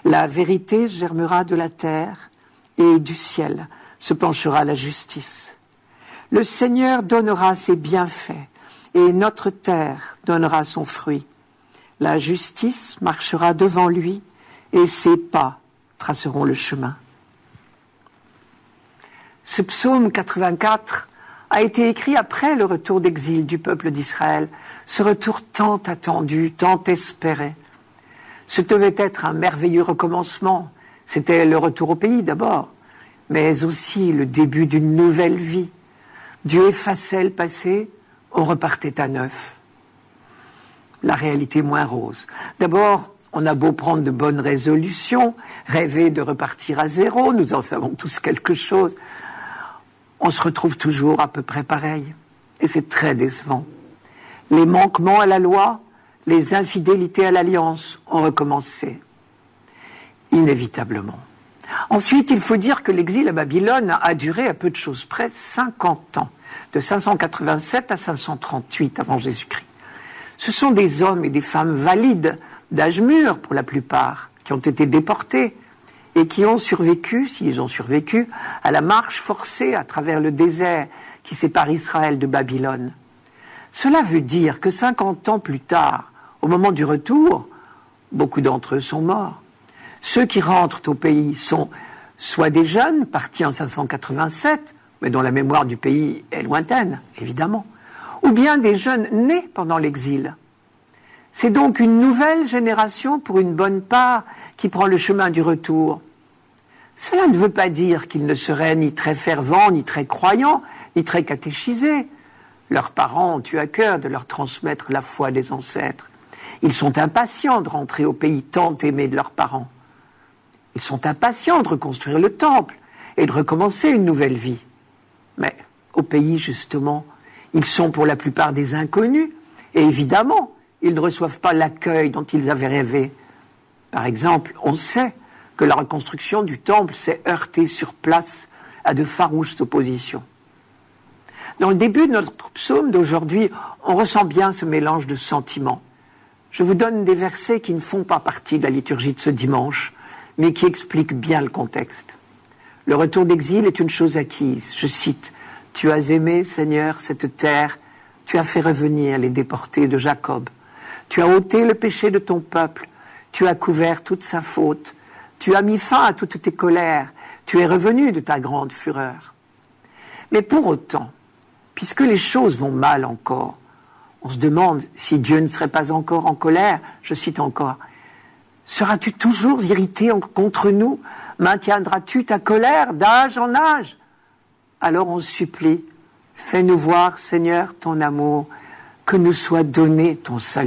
La vérité germera de la terre et du ciel se penchera la justice. Le Seigneur donnera ses bienfaits et notre terre donnera son fruit. La justice marchera devant lui et ses pas traceront le chemin. Ce psaume 84 a été écrit après le retour d'exil du peuple d'Israël, ce retour tant attendu, tant espéré. Ce devait être un merveilleux recommencement. C'était le retour au pays d'abord, mais aussi le début d'une nouvelle vie. Dieu effaçait le passé, on repartait à neuf. La réalité moins rose. D'abord, on a beau prendre de bonnes résolutions, rêver de repartir à zéro, nous en savons tous quelque chose, on se retrouve toujours à peu près pareil. Et c'est très décevant. Les manquements à la loi, les infidélités à l'alliance ont recommencé, inévitablement. Ensuite, il faut dire que l'exil à Babylone a duré à peu de choses près 50 ans, de 587 à 538 avant Jésus-Christ. Ce sont des hommes et des femmes valides, d'âge mûr pour la plupart, qui ont été déportés et qui ont survécu, s'ils ont survécu, à la marche forcée à travers le désert qui sépare Israël de Babylone. Cela veut dire que 50 ans plus tard, au moment du retour, beaucoup d'entre eux sont morts. Ceux qui rentrent au pays sont soit des jeunes partis en 587, mais dont la mémoire du pays est lointaine, évidemment, ou bien des jeunes nés pendant l'exil. C'est donc une nouvelle génération, pour une bonne part, qui prend le chemin du retour. Cela ne veut pas dire qu'ils ne seraient ni très fervents, ni très croyants, ni très catéchisés. Leurs parents ont eu à cœur de leur transmettre la foi des ancêtres. Ils sont impatients de rentrer au pays tant aimé de leurs parents. Ils sont impatients de reconstruire le temple et de recommencer une nouvelle vie. Mais au pays, justement, ils sont pour la plupart des inconnus et évidemment, ils ne reçoivent pas l'accueil dont ils avaient rêvé. Par exemple, on sait que la reconstruction du temple s'est heurtée sur place à de farouches oppositions. Dans le début de notre psaume d'aujourd'hui, on ressent bien ce mélange de sentiments. Je vous donne des versets qui ne font pas partie de la liturgie de ce dimanche, mais qui expliquent bien le contexte. Le retour d'exil est une chose acquise. Je cite, « Tu as aimé, Seigneur, cette terre, tu as fait revenir les déportés de Jacob. Tu as ôté le péché de ton peuple, tu as couvert toute sa faute, tu as mis fin à toutes tes colères, tu es revenu de ta grande fureur. » Mais pour autant, puisque les choses vont mal encore, on se demande si Dieu ne serait pas encore en colère, je cite encore, « Seras-tu toujours irrité contre nous? Maintiendras-tu ta colère d'âge en âge ?» Alors on supplie, « Fais-nous voir, Seigneur, ton amour, que nous soit donné ton salut. »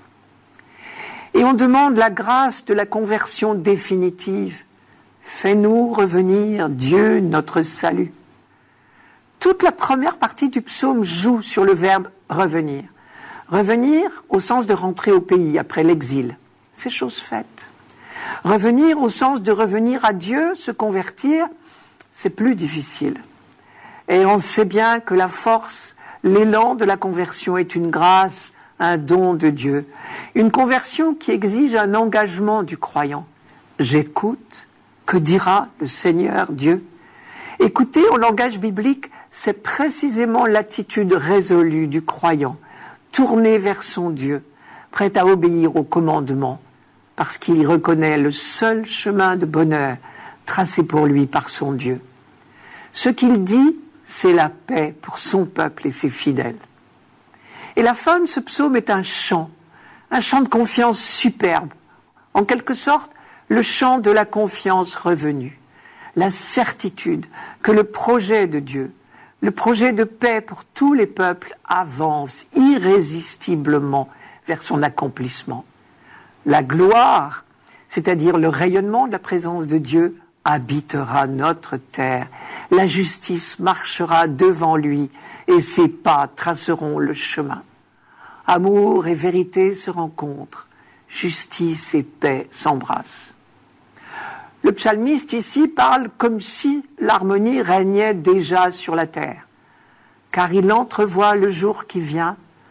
Et on demande la grâce de la conversion définitive. « Fais-nous revenir, Dieu, notre salut. » Toute la première partie du psaume joue sur le verbe « revenir ». Revenir au sens de rentrer au pays après l'exil. C'est chose faite. Revenir au sens de revenir à Dieu, se convertir, c'est plus difficile. Et on sait bien que la force, l'élan de la conversion est une grâce, un don de Dieu. Une conversion qui exige un engagement du croyant. J'écoute, que dira le Seigneur Dieu? Écouter au langage biblique, c'est précisément l'attitude résolue du croyant, tourné vers son Dieu, prêt à obéir aux commandements, parce qu'il y reconnaît le seul chemin de bonheur tracé pour lui par son Dieu. Ce qu'il dit, c'est la paix pour son peuple et ses fidèles. Et la fin de ce psaume est un chant de confiance superbe, en quelque sorte le chant de la confiance revenue, la certitude que le projet de Dieu, le projet de paix pour tous les peuples avance irrésistiblement vers son accomplissement. La gloire, c'est-à-dire le rayonnement de la présence de Dieu, habitera notre terre. La justice marchera devant lui et ses pas traceront le chemin. Amour et vérité se rencontrent, justice et paix s'embrassent. Le psalmiste ici parle comme si l'harmonie régnait déjà sur la terre, car il entrevoit le jour qui vient,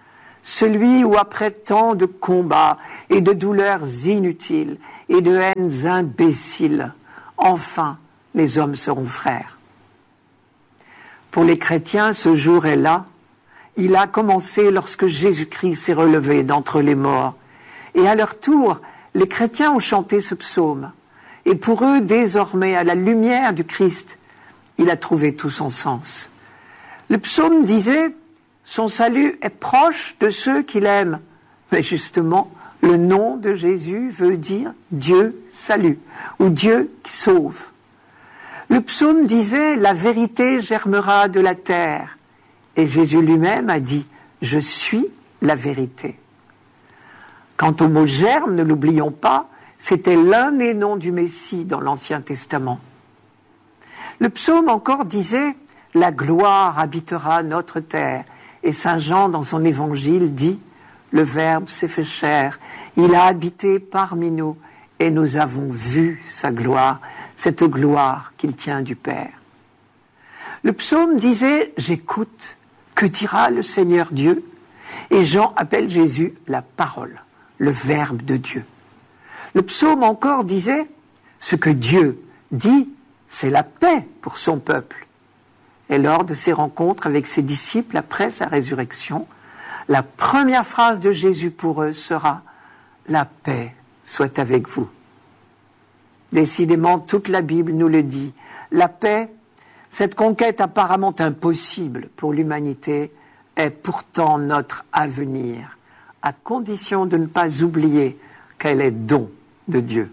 celui où après tant de combats et de douleurs inutiles et de haines imbéciles, enfin les hommes seront frères. Pour les chrétiens, ce jour est là. Il a commencé lorsque Jésus-Christ s'est relevé d'entre les morts. Et à leur tour, les chrétiens ont chanté ce psaume. Et pour eux, désormais, à la lumière du Christ, il a trouvé tout son sens. Le psaume disait « Son salut est proche de ceux qu'il aime ». Mais justement, le nom de Jésus veut dire « Dieu salue » ou « Dieu qui sauve ». Le psaume disait « La vérité germera de la terre ». Et Jésus lui-même a dit « Je suis la vérité ». Quant au mot « germe », ne l'oublions pas, c'était l'un des noms du Messie dans l'Ancien Testament. Le psaume encore disait « La gloire habitera notre terre ». Et Saint Jean, dans son évangile, dit « Le Verbe s'est fait chair, il a habité parmi nous, et nous avons vu sa gloire, cette gloire qu'il tient du Père. » Le psaume disait « J'écoute, que dira le Seigneur Dieu ?» Et Jean appelle Jésus la parole, le Verbe de Dieu. Le psaume encore disait « Ce que Dieu dit, c'est la paix pour son peuple. » Et lors de ses rencontres avec ses disciples après sa résurrection, la première phrase de Jésus pour eux sera « La paix soit avec vous ». Décidément, toute la Bible nous le dit. La paix, cette conquête apparemment impossible pour l'humanité, est pourtant notre avenir, à condition de ne pas oublier qu'elle est don de Dieu.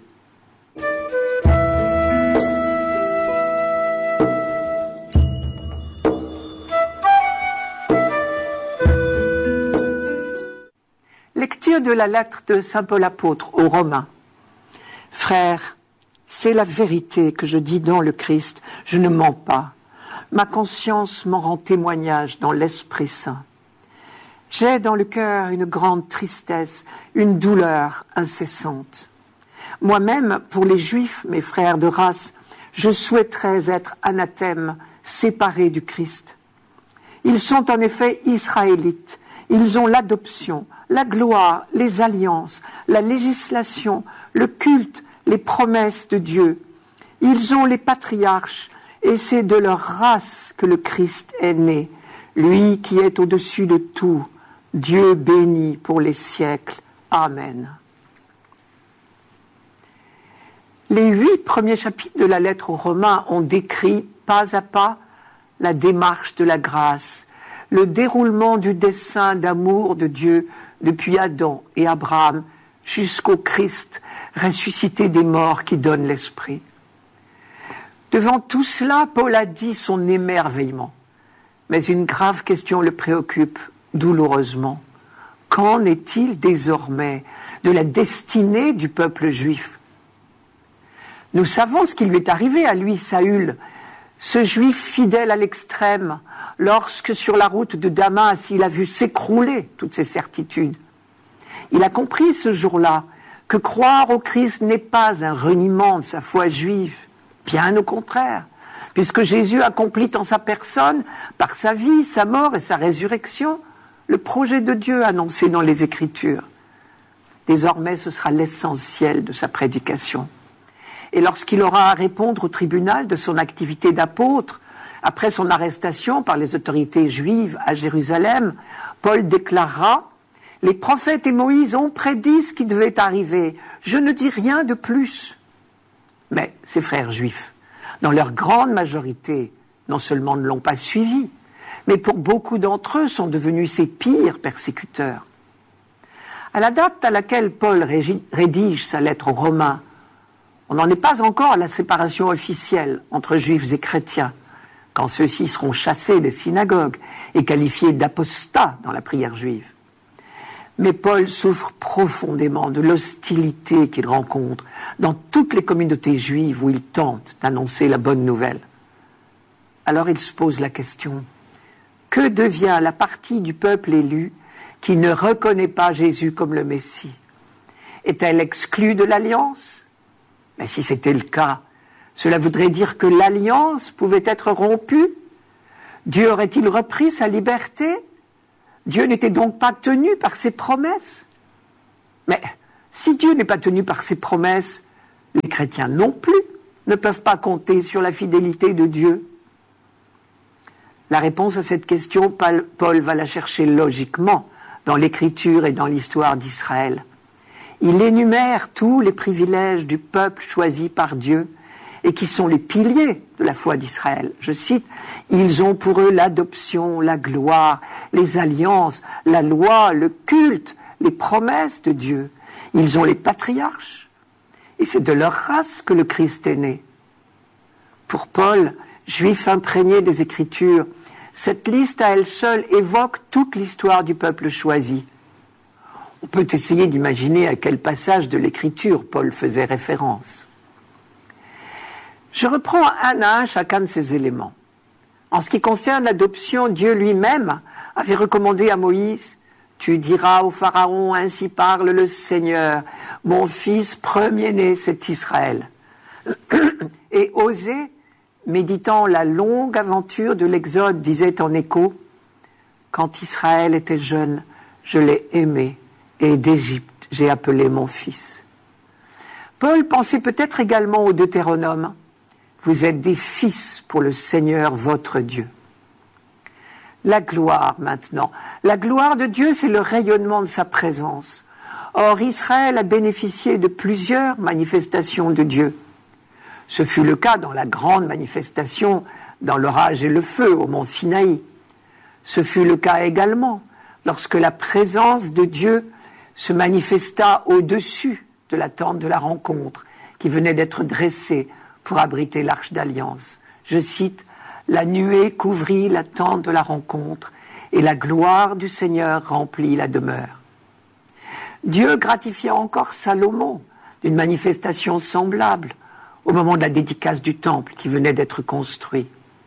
Lecture de la lettre de saint Paul apôtre aux Romains. Frères, c'est la vérité que je dis dans le Christ, je ne mens pas. Ma conscience m'en rend témoignage dans l'Esprit Saint. J'ai dans le cœur une grande tristesse, une douleur incessante. Moi-même, pour les Juifs, mes frères de race, je souhaiterais être anathème, séparé du Christ. Ils sont en effet israélites. Ils ont l'adoption, la gloire, les alliances, la législation, le culte, les promesses de Dieu. Ils ont les patriarches, et c'est de leur race que le Christ est né, lui qui est au-dessus de tout, Dieu béni pour les siècles. Amen. Les 8 premiers chapitres de la lettre aux Romains ont décrit pas à pas la démarche de la grâce, le déroulement du dessein d'amour de Dieu depuis Adam et Abraham jusqu'au Christ, ressuscité des morts qui donne l'Esprit. Devant tout cela, Paul a dit son émerveillement. Mais une grave question le préoccupe douloureusement. Qu'en est-il désormais de la destinée du peuple juif ? Nous savons ce qui lui est arrivé à lui, Saül, ce juif fidèle à l'extrême, lorsque sur la route de Damas, il a vu s'écrouler toutes ses certitudes. Il a compris ce jour-là que croire au Christ n'est pas un reniement de sa foi juive, bien au contraire, puisque Jésus accomplit en sa personne, par sa vie, sa mort et sa résurrection, le projet de Dieu annoncé dans les Écritures. Désormais, ce sera l'essentiel de sa prédication. Et lorsqu'il aura à répondre au tribunal de son activité d'apôtre, après son arrestation par les autorités juives à Jérusalem, Paul déclarera « Les prophètes et Moïse ont prédit ce qui devait arriver. Je ne dis rien de plus. » Mais ses frères juifs, dans leur grande majorité, non seulement ne l'ont pas suivi, mais pour beaucoup d'entre eux sont devenus ses pires persécuteurs. À la date à laquelle Paul rédige sa lettre aux Romains, on n'en est pas encore à la séparation officielle entre juifs et chrétiens, quand ceux-ci seront chassés des synagogues et qualifiés d'apostats dans la prière juive. Mais Paul souffre profondément de l'hostilité qu'il rencontre dans toutes les communautés juives où il tente d'annoncer la bonne nouvelle. Alors il se pose la question, que devient la partie du peuple élu qui ne reconnaît pas Jésus comme le Messie? Est-elle exclue de l'alliance? Mais si c'était le cas, cela voudrait dire que l'alliance pouvait être rompue? Dieu aurait-il repris sa liberté? Dieu n'était donc pas tenu par ses promesses. Mais si Dieu n'est pas tenu par ses promesses, les chrétiens non plus ne peuvent pas compter sur la fidélité de Dieu. La réponse à cette question, Paul va la chercher logiquement dans l'Écriture et dans l'histoire d'Israël. Il énumère tous les privilèges du peuple choisi par Dieu et qui sont les piliers de la foi d'Israël. Je cite, « Ils ont pour eux l'adoption, la gloire, les alliances, la loi, le culte, les promesses de Dieu. Ils ont les patriarches. Et c'est de leur race que le Christ est né. » Pour Paul, juif imprégné des Écritures, cette liste à elle seule évoque toute l'histoire du peuple choisi. On peut essayer d'imaginer à quel passage de l'Écriture Paul faisait référence. Je reprends un à un chacun de ces éléments. En ce qui concerne l'adoption, Dieu lui-même avait recommandé à Moïse « Tu diras au Pharaon, ainsi parle le Seigneur, mon fils premier-né, c'est Israël. » Et Osée, méditant la longue aventure de l'Exode, disait en écho « Quand Israël était jeune, je l'ai aimé, et d'Égypte, j'ai appelé mon fils. » Paul pensait peut-être également au Deutéronome. « Vous êtes des fils pour le Seigneur votre Dieu. » La gloire maintenant. La gloire de Dieu, c'est le rayonnement de sa présence. Or, Israël a bénéficié de plusieurs manifestations de Dieu. Ce fut le cas dans la grande manifestation dans l'orage et le feu au mont Sinaï. Ce fut le cas également lorsque la présence de Dieu se manifesta au-dessus de la tente de la rencontre qui venait d'être dressée pour abriter l'arche d'alliance. Je cite, « La nuée couvrit la tente de la rencontre et la gloire du Seigneur remplit la demeure. » Dieu gratifia encore Salomon d'une manifestation semblable au moment de la dédicace du temple qui venait d'être construit.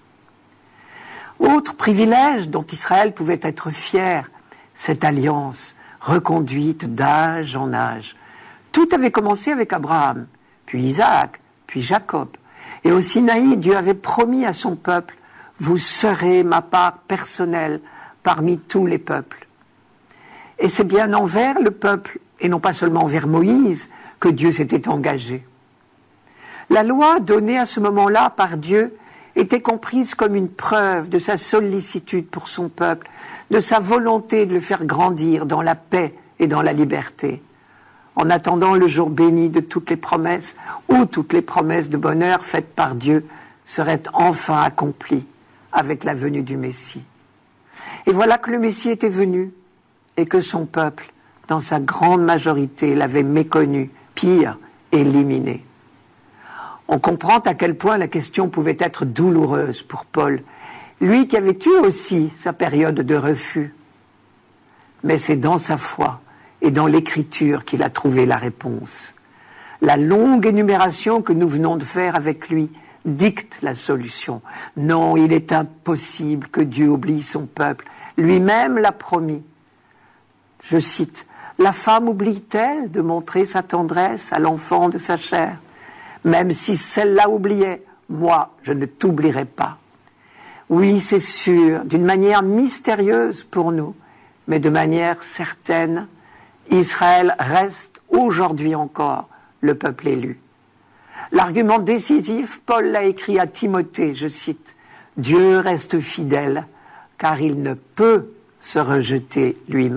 Autre privilège dont Israël pouvait être fier, cette alliance reconduite d'âge en âge. Tout avait commencé avec Abraham, puis Isaac, puis Jacob. Et au Sinaï, Dieu avait promis à son peuple, « Vous serez ma part personnelle parmi tous les peuples. » Et c'est bien envers le peuple, et non pas seulement envers Moïse, que Dieu s'était engagé. La loi donnée à ce moment-là par Dieu était comprise comme une preuve de sa sollicitude pour son peuple, de sa volonté de le faire grandir dans la paix et dans la liberté. En attendant le jour béni de toutes les promesses, où toutes les promesses de bonheur faites par Dieu seraient enfin accomplies avec la venue du Messie. Et voilà que le Messie était venu et que son peuple, dans sa grande majorité, l'avait méconnu, pire, éliminé. On comprend à quel point la question pouvait être douloureuse pour Paul, lui qui avait eu aussi sa période de refus. Mais c'est dans sa foi et dans l'Écriture qu'il a trouvé la réponse. La longue énumération que nous venons de faire avec lui dicte la solution. Non, il est impossible que Dieu oublie son peuple. Lui-même l'a promis. Je cite, « La femme oublie-t-elle de montrer sa tendresse à l'enfant de sa chair ? Même si celle-là oubliait, moi, je ne t'oublierai pas. » Oui, c'est sûr, d'une manière mystérieuse pour nous, mais de manière certaine, Israël reste aujourd'hui encore le peuple élu. L'argument décisif, Paul l'a écrit à Timothée, je cite, « Dieu reste fidèle, car il ne peut se rejeter lui-même. »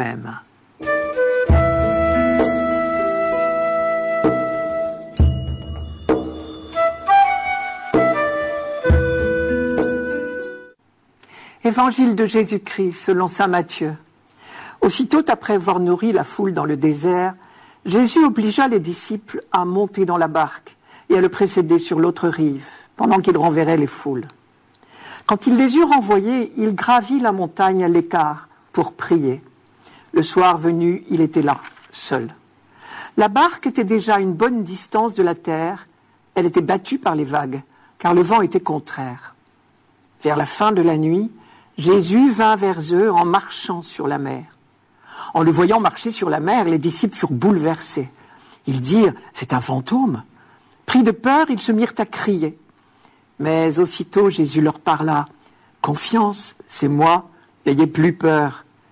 Évangile de Jésus-Christ selon saint Matthieu. Aussitôt après avoir nourri la foule dans le désert, Jésus obligea les disciples à monter dans la barque et à le précéder sur l'autre rive, pendant qu'il renverrait les foules. Quand il les eut renvoyés, il gravit la montagne à l'écart pour prier. Le soir venu, il était là, seul. La barque était déjà à une bonne distance de la terre. Elle était battue par les vagues, car le vent était contraire. Vers la fin de la nuit, Jésus vint vers eux en marchant sur la mer. En le voyant marcher sur la mer, les disciples furent bouleversés. Ils dirent « C'est un fantôme !» Pris de peur, ils se mirent à crier. Mais aussitôt Jésus leur parla « Confiance, c'est moi, n'ayez plus peur !»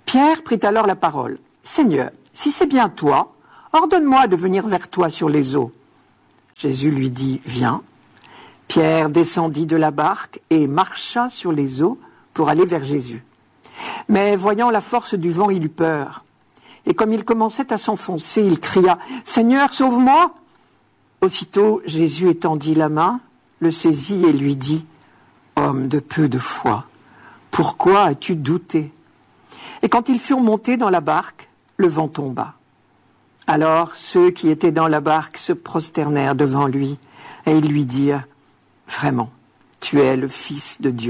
Pierre prit alors la parole. « Seigneur, si c'est bien toi, ordonne-moi de venir vers toi sur les eaux. » Jésus lui dit « Viens ». Pierre descendit de la barque et marcha sur les eaux pour aller vers Jésus. Mais voyant la force du vent, il eut peur. Et comme il commençait à s'enfoncer, il cria « Seigneur, sauve-moi » Aussitôt, Jésus étendit la main, le saisit et lui dit « Homme de peu de foi, pourquoi as-tu douté ?» Et quand ils furent montés dans la barque, le vent tomba. Alors ceux qui étaient dans la barque se prosternèrent devant lui et ils lui dirent « Vraiment, tu es le Fils de Dieu. »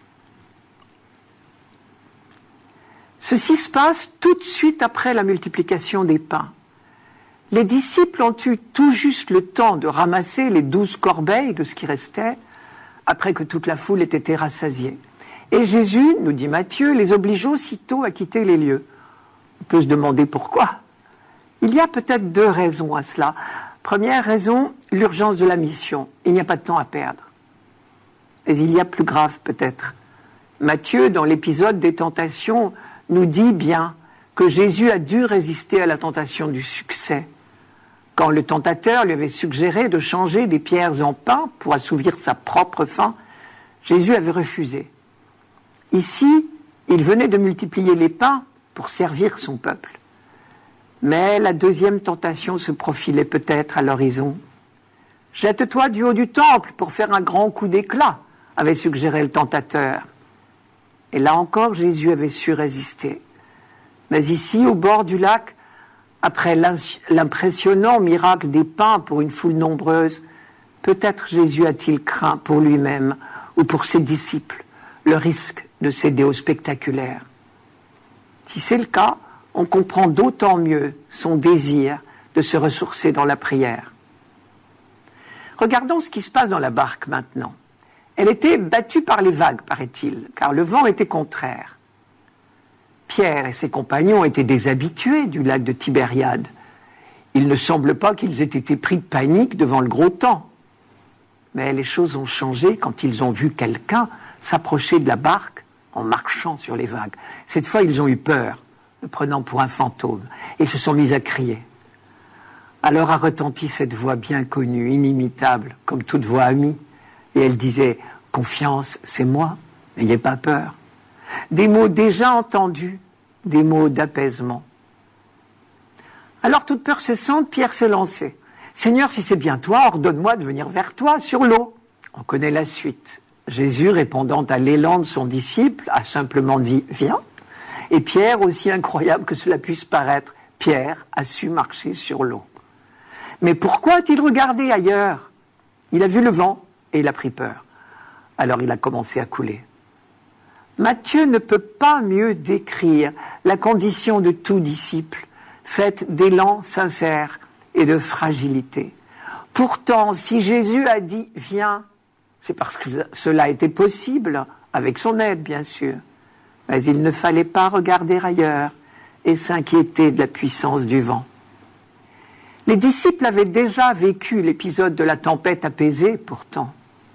Ceci se passe tout de suite après la multiplication des pains. Les disciples ont eu tout juste le temps de ramasser les 12 corbeilles de ce qui restait, après que toute la foule ait été rassasiée. Et Jésus, nous dit Matthieu, les oblige aussitôt à quitter les lieux. On peut se demander pourquoi. Il y a peut-être 2 raisons à cela. Première raison, l'urgence de la mission. Il n'y a pas de temps à perdre. Mais il y a plus grave peut-être. Matthieu, dans l'épisode des tentations, nous dit bien que Jésus a dû résister à la tentation du succès. Quand le tentateur lui avait suggéré de changer des pierres en pain pour assouvir sa propre faim, Jésus avait refusé. Ici, il venait de multiplier les pains pour servir son peuple. Mais la deuxième tentation se profilait peut-être à l'horizon. « Jette-toi du haut du temple pour faire un grand coup d'éclat », avait suggéré le tentateur. Et là encore, Jésus avait su résister. Mais ici, au bord du lac, après l'impressionnant miracle des pains pour une foule nombreuse, peut-être Jésus a-t-il craint pour lui-même ou pour ses disciples le risque de céder au spectaculaire. Si c'est le cas, on comprend d'autant mieux son désir de se ressourcer dans la prière. Regardons ce qui se passe dans la barque maintenant. Elle était battue par les vagues, paraît-il, car le vent était contraire. Pierre et ses compagnons étaient des habitués du lac de Tibériade. Il ne semble pas qu'ils aient été pris de panique devant le gros temps. Mais les choses ont changé quand ils ont vu quelqu'un s'approcher de la barque en marchant sur les vagues. Cette fois, ils ont eu peur, le prenant pour un fantôme, et se sont mis à crier. Alors a retenti cette voix bien connue, inimitable, comme toute voix amie, et elle disait « Confiance, c'est moi, n'ayez pas peur ». Des mots déjà entendus, des mots d'apaisement. Alors, toute peur cessante, Pierre s'est lancé. « Seigneur, si c'est bien toi, ordonne-moi de venir vers toi sur l'eau. » On connaît la suite. Jésus, répondant à l'élan de son disciple, a simplement dit « Viens ». Et Pierre, aussi incroyable que cela puisse paraître, Pierre a su marcher sur l'eau. Mais pourquoi a-t-il regardé ailleurs? Il a vu le vent et il a pris peur. Alors il a commencé à couler. Matthieu ne peut pas mieux décrire la condition de tout disciple, faite d'élan sincère et de fragilité. Pourtant, si Jésus a dit « Viens », c'est parce que cela était possible, avec son aide bien sûr. Mais il ne fallait pas regarder ailleurs et s'inquiéter de la puissance du vent. Les disciples avaient déjà vécu l'épisode de la tempête apaisée, pourtant.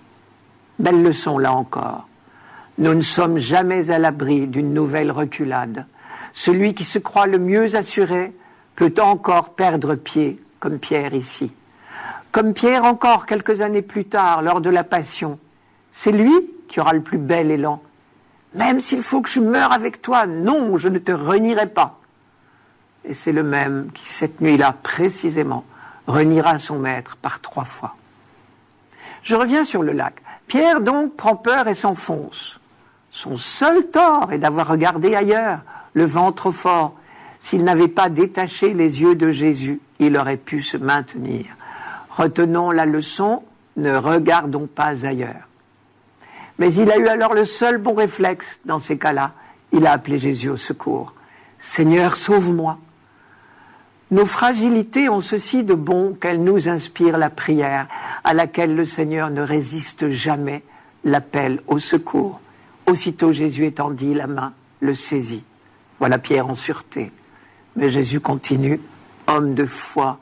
Belle leçon là encore. Nous ne sommes jamais à l'abri d'une nouvelle reculade. Celui qui se croit le mieux assuré peut encore perdre pied, comme Pierre ici. Comme Pierre encore quelques années plus tard, lors de la Passion. C'est lui qui aura le plus bel élan. Même s'il faut que je meure avec toi, non, je ne te renierai pas. Et c'est le même qui, cette nuit-là, précisément, reniera son maître par 3 fois. Je reviens sur le lac. Pierre, donc, prend peur et s'enfonce. Son seul tort est d'avoir regardé ailleurs, le vent trop fort. S'il n'avait pas détaché les yeux de Jésus, il aurait pu se maintenir. Retenons la leçon, ne regardons pas ailleurs. Mais il a eu alors le seul bon réflexe dans ces cas-là. Il a appelé Jésus au secours. « Seigneur, sauve-moi » Nos fragilités ont ceci de bon qu'elles nous inspirent la prière, à laquelle le Seigneur ne résiste jamais, l'appel au secours. Aussitôt Jésus étendit la main, le saisit. Voilà Pierre en sûreté. Mais Jésus continue, homme de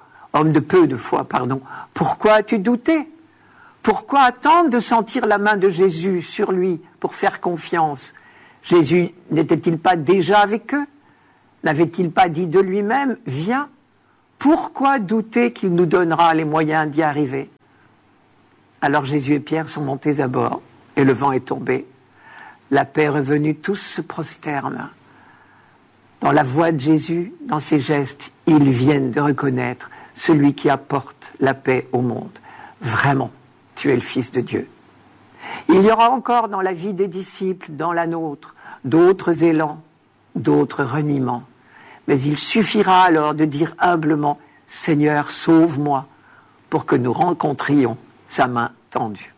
peu de foi, pardon. Pourquoi as-tu douté? Pourquoi attendre de sentir la main de Jésus sur lui pour faire confiance? Jésus n'était-il pas déjà avec eux? N'avait-il pas dit de lui-même, viens, pourquoi douter qu'il nous donnera les moyens d'y arriver? Alors Jésus et Pierre sont montés à bord et le vent est tombé. La paix est revenue, tous se prosternent. Dans la voix de Jésus, dans ses gestes, ils viennent de reconnaître celui qui apporte la paix au monde. Vraiment, tu es le Fils de Dieu. Il y aura encore dans la vie des disciples, dans la nôtre, d'autres élans, d'autres reniements. Mais il suffira alors de dire humblement, Seigneur, sauve-moi, pour que nous rencontrions sa main tendue.